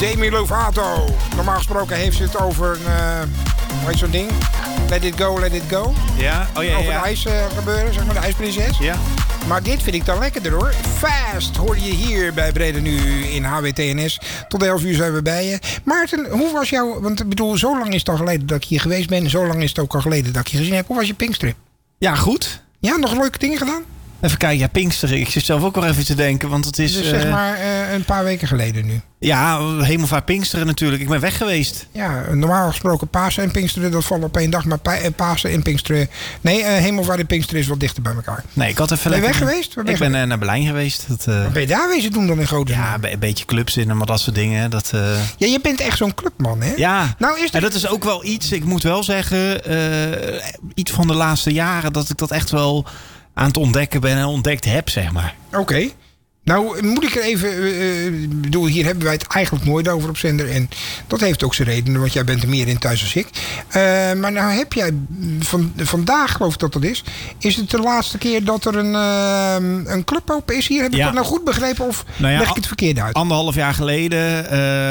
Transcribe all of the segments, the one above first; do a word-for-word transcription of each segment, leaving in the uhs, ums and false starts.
Demi Lovato. Normaal gesproken heeft ze het over een, uh, hoe heet zo'n ding? Let it go, let it go. Ja, oh ja, over ja. de ijs uh, gebeuren, zeg maar, de ijsprinses. Ja. Maar dit vind ik dan lekkerder hoor. Fast hoor je hier bij Breda Nu in H W T N S. Tot elf uur zijn we bij je. Maarten, hoe was jouw... Want ik bedoel, zo lang is het al geleden dat ik hier geweest ben. Zo lang is het ook al geleden dat ik je gezien heb. Hoe was je Pinksteren? Ja, goed. Ja, nog leuke dingen gedaan? Even kijken, ja, Pinksteren. Ik zit zelf ook wel even te denken, want het is... Dus zeg uh, maar uh, een paar weken geleden nu. Ja, Hemelvaart Pinksteren natuurlijk. Ik ben weg geweest. Ja, normaal gesproken Pasen en Pinksteren, dat vallen op één dag. Maar Pasen en Pinksteren... Nee, uh, Hemelvaart en Pinksteren is wat dichter bij elkaar. Nee, ik had even ben je lekker... weg geweest? Ben ik je ben geweest? Uh, naar Berlijn geweest. Dat, uh... Wat ben je daar wezen doen dan in grote Ja, een beetje clubs in en maar dat soort dingen. Dat, uh... Ja, je bent echt zo'n clubman, hè? Ja, nou, is er... en dat is ook wel iets, ik moet wel zeggen... Uh, iets van de laatste jaren dat ik dat echt wel aan het ontdekken ben en ontdekt heb, zeg maar. Oké. Okay. Nou, moet ik er even... Uh, bedoel, hier hebben wij het eigenlijk nooit over op zender. En dat heeft ook zijn redenen, want jij bent er meer in thuis als ik. Uh, maar nou heb jij... Van, vandaag, geloof ik dat dat is... Is het de laatste keer dat er een, uh, een club open is hier? Heb ik ja. dat nou goed begrepen of nou ja, leg ik het verkeerd uit? Anderhalf jaar geleden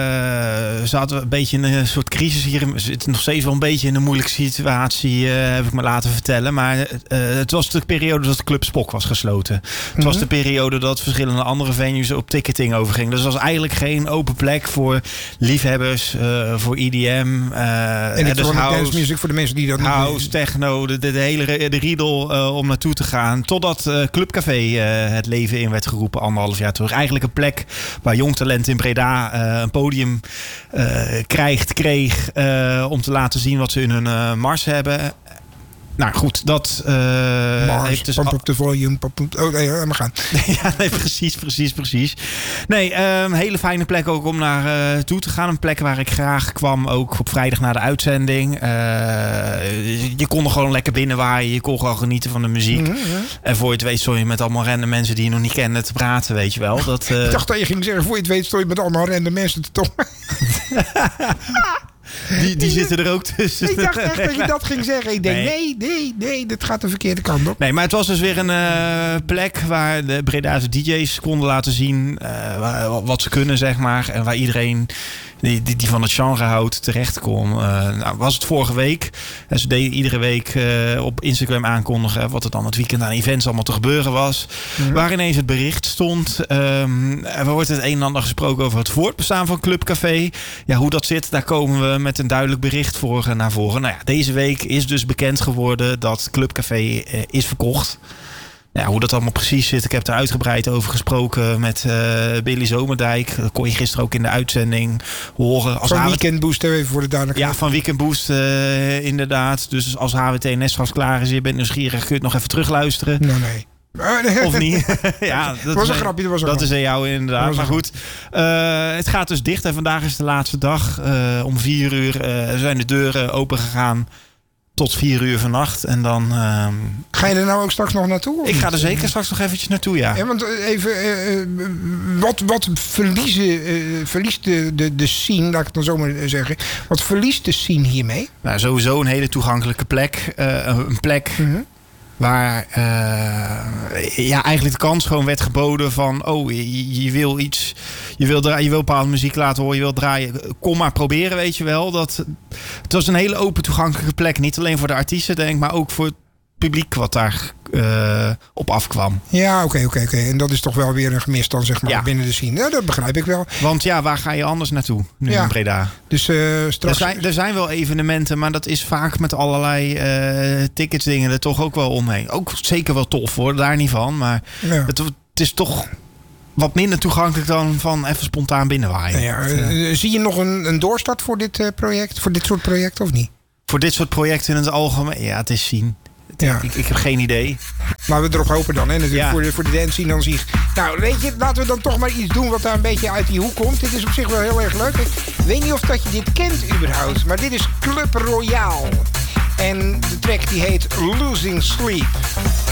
uh, zaten we een beetje in een soort crisis hier. We zitten nog steeds wel een beetje in een moeilijke situatie, uh, heb ik me laten vertellen. Maar uh, het was de periode dat de Club Spok was gesloten. Het mm-hmm. was de periode dat verschillende andere venues op ticketing overgingen. Dus het was eigenlijk geen open plek voor liefhebbers, uh, voor E D M. Uh, en het dus house music voor de mensen die dat house, niet... techno, de, de, de hele de riedel uh, om naartoe te gaan. Totdat uh, Clubcafé uh, het leven in werd geroepen anderhalf jaar terug. Eigenlijk een plek waar jong talent in Breda uh, een podium uh, krijgt, kreeg uh, om te laten zien wat ze in hun uh, mars hebben. Nou goed, dat uh, Mars, heeft dus... pump up the volume, pump up... Oh, nee, maar gaan. ja, nee, precies, precies, precies. Nee, een um, hele fijne plek ook om naar uh, toe te gaan. Een plek waar ik graag kwam, ook op vrijdag na de uitzending. Uh, je kon er gewoon lekker binnenwaaien. Je kon gewoon genieten van de muziek. Mm-hmm, ja. En voor je het weet stond je met allemaal random mensen die je nog niet kende te praten, weet je wel. Dat, uh... ik dacht dat je ging zeggen, voor je het weet stond je met allemaal random mensen te tongen. Die, die zitten er ook tussen. Ik dacht echt dat je dat ging zeggen. Ik denk, nee, nee, nee, nee dit gaat de verkeerde kant op. Nee, maar het was dus weer een uh, plek waar de Bredaanse D J's konden laten zien uh, wat ze kunnen, zeg maar. En waar iedereen die, die, die van het genre houdt terecht kon. Uh, nou, was het vorige week. En ze deden iedere week uh, op Instagram aankondigen wat er dan het weekend aan events allemaal te gebeuren was. Mm-hmm. Waar ineens het bericht stond. Um, er wordt het een en ander gesproken over het voortbestaan van Clubcafé. Ja, hoe dat zit, daar komen we met een duidelijk bericht voor naar voren. Nou ja, deze week is dus bekend geworden dat Clubcafé uh, is verkocht. Ja, hoe dat allemaal precies zit, ik heb er uitgebreid over gesproken met uh, Billy Zomerdijk. Dat kon je gisteren ook in de uitzending horen. Als van Weekend Boost, even voor de duidelijkheid. Ja, van Weekend Boost, uh, inderdaad. Dus als H W T N S straks klaar is, je bent nieuwsgierig, kun je het nog even terugluisteren. Nee, nee. Of niet? Ja, dat was is een grapje. Dat, was een dat grapje. is aan jou inderdaad. Maar goed, uh, het gaat dus dicht en vandaag is de laatste dag. Uh, om vier uur uh, zijn de deuren open gegaan tot vier uur vannacht. En dan... Uh, ga je er nou ook straks nog naartoe? Ik ga er zeker straks nog eventjes naartoe, ja. ja want even, uh, wat, wat verliezen, uh, verliest de, de, de scene, laat ik het dan zo maar zeggen. Wat verliest de scene hiermee? Nou, sowieso een hele toegankelijke plek. Uh, een plek... Uh-huh. Waar uh, ja, eigenlijk de kans gewoon werd geboden van... oh, je, je wil iets... Je wil, draaien, je wil bepaalde muziek laten horen, je wil draaien. Kom maar proberen, weet je wel. Dat, het was een hele open toegankelijke plek. Niet alleen voor de artiesten, denk ik, maar ook voor het publiek wat daar uh, op afkwam. Ja, oké, okay, oké, okay, oké. Okay. En dat is toch wel weer een gemis dan, zeg maar, ja. binnen de scene. Ja, dat begrijp ik wel. Want ja, waar ga je anders naartoe nu ja. in Breda? Dus uh, straks... Er zijn, er zijn wel evenementen, maar dat is vaak met allerlei uh, tickets dingen er toch ook wel omheen. Ook zeker wel tof, hoor, daar niet van. Maar ja. het, het is toch... wat minder toegankelijk dan van even spontaan binnenwaaien. Ja, uh, zie je nog een, een doorstart voor dit uh, project, voor dit soort projecten of niet? Voor dit soort projecten in het algemeen? Ja, het is zien. Ja. Ik, ik heb geen idee. Maar we erop hopen dan, hè? Natuurlijk ja. voor, de, voor de dance scene aan zich. Nou, weet je, laten we dan toch maar iets doen wat daar een beetje uit die hoek komt. Dit is op zich wel heel erg leuk. Ik weet niet of dat je dit kent überhaupt, maar dit is Club Royale. En de track die heet Losing Sleep.